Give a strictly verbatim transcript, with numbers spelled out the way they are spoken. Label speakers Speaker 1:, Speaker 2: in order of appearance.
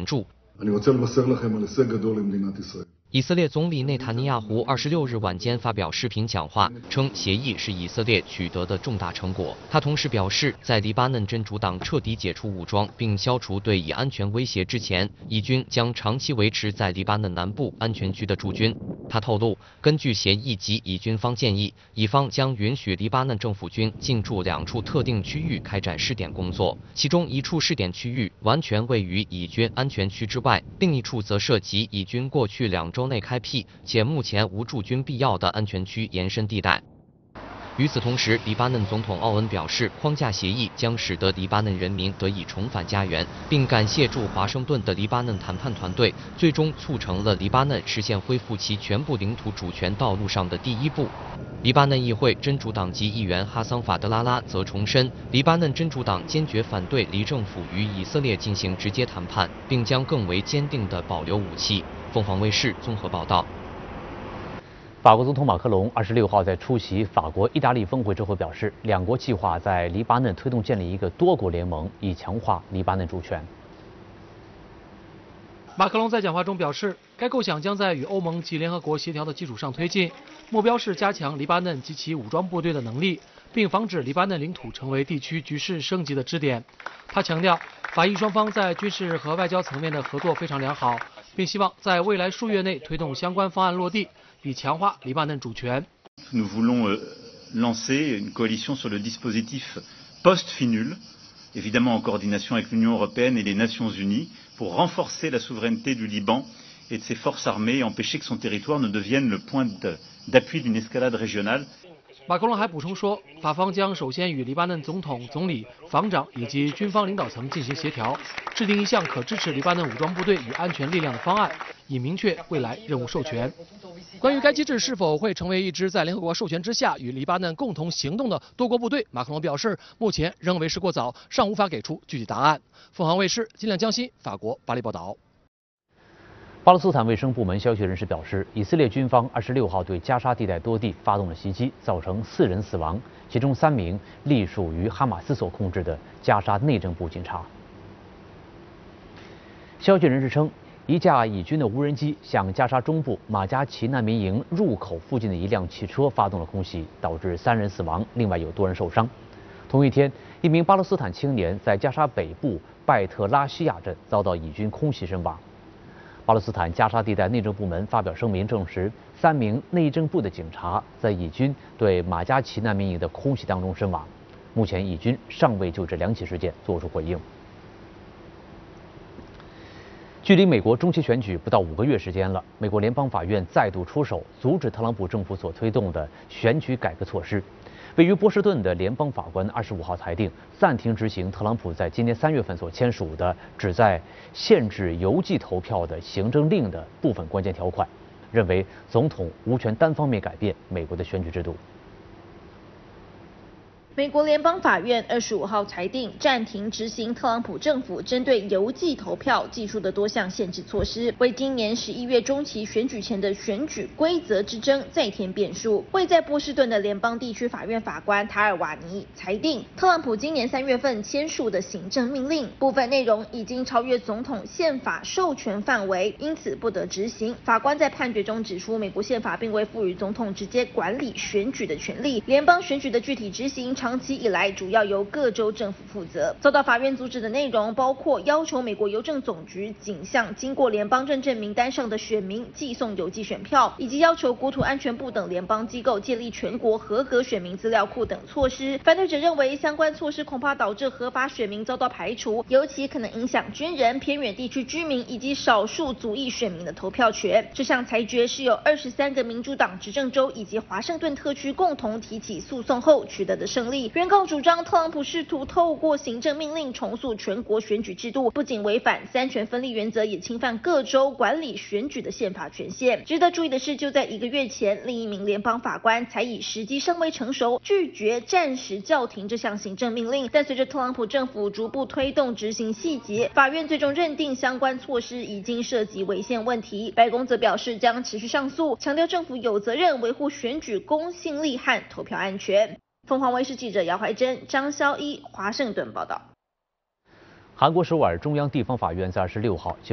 Speaker 1: 援助。以色列总理内塔尼亚胡二十六日晚间发表视频讲话，称协议是以色列取得的重大成果。他同时表示，在黎巴嫩真主党彻底解除武装并消除对以安全威胁之前，以军将长期维持在黎巴嫩南部安全区的驻军。他透露，根据协议及以军方建议，以方将允许黎巴嫩政府军进驻两处特定区域开展试点工作，其中一处试点区域完全位于以军安全区之外，另一处则涉及以军过去两周内开辟且目前无驻军必要的安全区延伸地带。与此同时，黎巴嫩总统奥恩表示，框架协议将使得黎巴嫩人民得以重返家园，并感谢驻华盛顿的黎巴嫩谈判团队，最终促成了黎巴嫩实现恢复其全部领土主权道路上的第一步。黎巴嫩议会真主党籍议员哈桑法德拉拉则重申，黎巴嫩真主党坚决反对黎政府与以色列进行直接谈判，并将更为坚定地保留武器。凤凰卫视综合报道。
Speaker 2: 法国总统马克龙二十六号在出席法国意大利峰会之后表示，两国计划在黎巴嫩推动建立一个多国联盟，以强化黎巴嫩主权。
Speaker 3: 马克龙在讲话中表示，该构想将在与欧盟及联合国协调的基础上推进，目标是加强黎巴嫩及其武装部队的能力，并防止黎巴嫩领土成为地区局势升级的支点。他强调，法意双方在军事和外交层面的合作非常良好，并希望在未来数月内推动相关方案落地，以强化黎巴嫩主权。
Speaker 4: Nous voulons euh, lancer une coalition sur le dispositif post-Finul, évidemment en coordination avec l'Union européenne et les Nations unies, pour renforcer la souveraineté du Liban et de ses forces armées et empêcher que son territoire ne devienne le point d'appui d'une escalade régionale.
Speaker 3: 马克龙还补充说，法方将首先与黎巴嫩总统、总理、防长以及军方领导层进行协调，制定一项可支持黎巴嫩武装部队与安全力量的方案，以明确未来任务授权。关于该机制是否会成为一支在联合国授权之下与黎巴嫩共同行动的多国部队，马克龙表示，目前仍为时过早，尚无法给出具体答案。凤凰卫视金亮江西，法国巴黎报道。
Speaker 2: 巴勒斯坦卫生部门消息人士表示，以色列军方二十六号对加沙地带多地发动了袭击，造成四人死亡，其中三名隶属于哈马斯所控制的加沙内政部警察。消息人士称，一架以军的无人机向加沙中部马加奇难民营入口附近的一辆汽车发动了空袭，导致三人死亡，另外有多人受伤。同一天，一名巴勒斯坦青年在加沙北部拜特拉西亚镇遭到以军空袭身亡。巴勒斯坦加沙地带内政部门发表声明证实，三名内政部的警察在以军对马加奇难民营的空袭当中身亡。目前，以军尚未就这两起事件作出回应。距离美国中期选举不到五个月时间了，美国联邦法院再度出手，阻止特朗普政府所推动的选举改革措施。位于波士顿的联邦法官二十五号裁定暂停执行特朗普在今年三月份所签署的旨在限制邮寄投票的行政令的部分关键条款，认为总统无权单方面改变美国的选举制度。
Speaker 5: 美国联邦法院二十五号裁定暂停执行特朗普政府针对邮寄投票技术的多项限制措施，为今年十一月中期选举前的选举规则之争再添变数。位在波士顿的联邦地区法院法官塔尔瓦尼裁定，特朗普今年三月份签署的行政命令部分内容已经超越总统宪法授权范围，因此不得执行。法官在判决中指出，美国宪法并未赋予总统直接管理选举的权利，联邦选举的具体执行长期以来主要由各州政府负责。遭到法院阻止的内容包括要求美国邮政总局仅向经过联邦认证名单上的选民寄送邮寄选票，以及要求国土安全部等联邦机构建立全国合格选民资料库等措施。反对者认为，相关措施恐怕导致合法选民遭到排除，尤其可能影响军人、偏远地区居民以及少数族裔选民的投票权。这项裁决是由二十三个民主党执政州以及华盛顿特区共同提起诉讼后取得的胜利。原告主张特朗普试图透过行政命令重塑全国选举制度，不仅违反三权分立原则，也侵犯各州管理选举的宪法权限。值得注意的是，就在一个月前，另一名联邦法官才以时机尚未成熟，拒绝暂时叫停这项行政命令。但随着特朗普政府逐步推动执行细节，法院最终认定相关措施已经涉及违宪问题。白宫则表示将持续上诉，强调政府有责任维护选举公信力和投票安全。凤凰卫视记者姚怀珍、张潇一华盛顿报道。
Speaker 2: 韩国首尔中央地方法院在二十六号就